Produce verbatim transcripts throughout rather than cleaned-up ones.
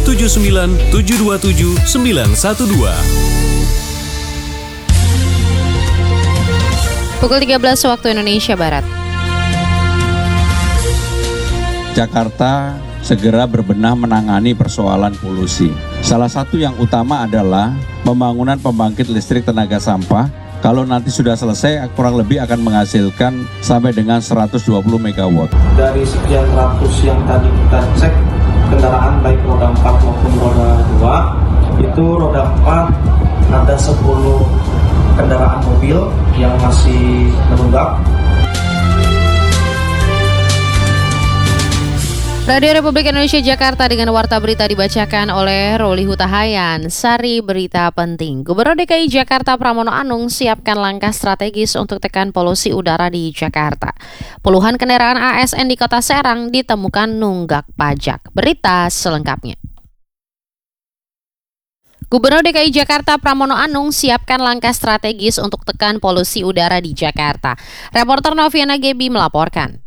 tujuh sembilan tujuh dua tujuh sembilan satu dua. Pukul tiga belas waktu Indonesia Barat. Jakarta segera berbenah menangani persoalan polusi. Salah satu yang utama adalah pembangunan pembangkit listrik tenaga sampah. Kalau nanti sudah selesai, kurang lebih akan menghasilkan sampai dengan seratus dua puluh megawatt. Dari sekian ratus yang tadi kita cek kendaraan baik roda empat maupun roda dua, itu roda empat ada sepuluh kendaraan mobil yang masih menunggak. Radio Republik Indonesia Jakarta dengan warta berita dibacakan oleh Roli Hutahayan. Sari berita penting. Gubernur D K I Jakarta Pramono Anung siapkan langkah strategis untuk tekan polusi udara di Jakarta. Puluhan kendaraan A S N di Kota Serang ditemukan nunggak pajak. Berita selengkapnya. Gubernur D K I Jakarta Pramono Anung siapkan langkah strategis untuk tekan polusi udara di Jakarta. Reporter Noviana Gebi melaporkan.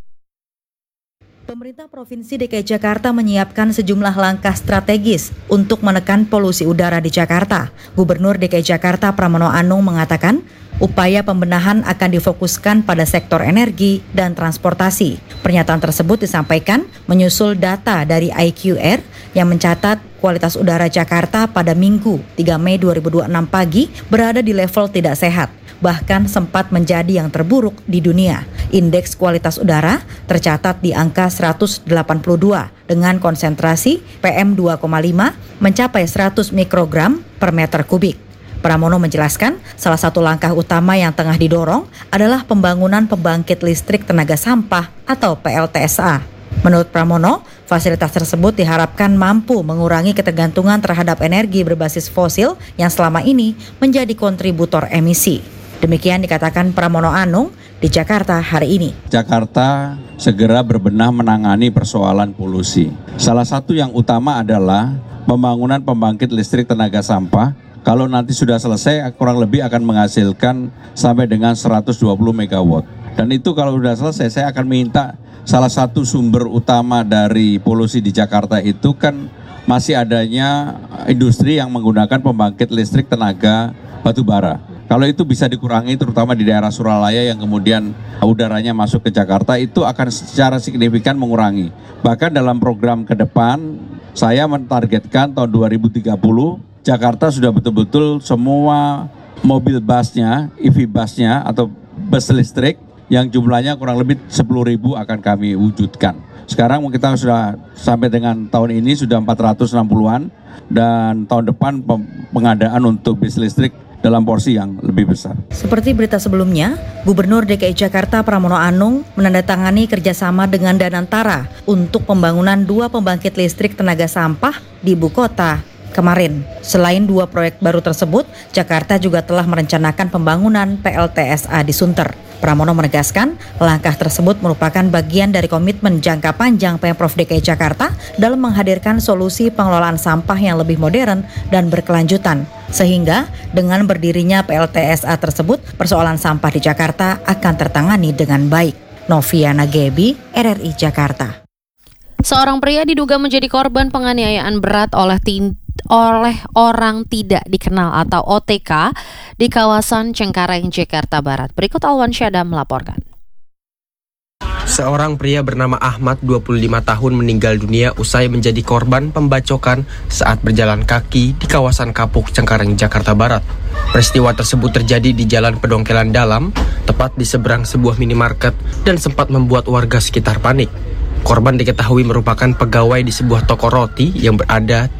Pemerintah Provinsi D K I Jakarta menyiapkan sejumlah langkah strategis untuk menekan polusi udara di Jakarta. Gubernur D K I Jakarta Pramono Anung mengatakan, upaya pembenahan akan difokuskan pada sektor energi dan transportasi. Pernyataan tersebut disampaikan menyusul data dari I Q R yang mencatat kualitas udara Jakarta pada Minggu tiga Mei dua ribu dua puluh enam pagi berada di level tidak sehat, bahkan sempat menjadi yang terburuk di dunia. Indeks kualitas udara tercatat di angka seratus delapan puluh dua dengan konsentrasi P M dua koma lima mencapai seratus mikrogram per meter kubik. Pramono menjelaskan, salah satu langkah utama yang tengah didorong adalah pembangunan pembangkit listrik tenaga sampah atau P L T S A. Menurut Pramono, fasilitas tersebut diharapkan mampu mengurangi ketergantungan terhadap energi berbasis fosil yang selama ini menjadi kontributor emisi. Demikian dikatakan Pramono Anung di Jakarta hari ini. Jakarta segera berbenah menangani persoalan polusi. Salah satu yang utama adalah pembangunan pembangkit listrik tenaga sampah. Kalau nanti sudah selesai, kurang lebih akan menghasilkan sampai dengan seratus dua puluh megawatt. Dan itu kalau sudah selesai, saya akan minta salah satu sumber utama dari polusi di Jakarta itu kan masih adanya industri yang menggunakan pembangkit listrik tenaga batu bara. Kalau itu bisa dikurangi terutama di daerah Suralaya yang kemudian udaranya masuk ke Jakarta, itu akan secara signifikan mengurangi. Bahkan dalam program ke depan saya mentargetkan tahun dua ribu tiga puluh Jakarta sudah betul-betul semua mobil busnya, E V busnya atau bus listrik yang jumlahnya kurang lebih sepuluh ribu akan kami wujudkan. Sekarang kita sudah sampai dengan tahun ini sudah empat ratus enam puluhan dan tahun depan pengadaan untuk bis listrik dalam porsi yang lebih besar. Seperti berita sebelumnya, Gubernur D K I Jakarta Pramono Anung menandatangani kerjasama dengan Danantara untuk pembangunan dua pembangkit listrik tenaga sampah di ibu kota kemarin. Selain dua proyek baru tersebut, Jakarta juga telah merencanakan pembangunan P L T S A di Sunter. Pramono menegaskan, langkah tersebut merupakan bagian dari komitmen jangka panjang Pemprov D K I Jakarta dalam menghadirkan solusi pengelolaan sampah yang lebih modern dan berkelanjutan. Sehingga dengan berdirinya P L T S A tersebut, persoalan sampah di Jakarta akan tertangani dengan baik. Noviana Gebi, R R I Jakarta. Seorang pria diduga menjadi korban penganiayaan berat oleh tin- oleh orang tidak dikenal atau O T K di kawasan Cengkareng, Jakarta Barat. Berikut Alwan Syada melaporkan. Seorang pria bernama Ahmad, dua puluh lima tahun, meninggal dunia usai menjadi korban pembacokan saat berjalan kaki di kawasan Kapuk, Cengkareng, Jakarta Barat. Peristiwa tersebut terjadi di Jalan Pedongkelan Dalam, tepat di seberang sebuah minimarket, dan sempat membuat warga sekitar panik. Korban diketahui merupakan pegawai di sebuah toko roti yang berada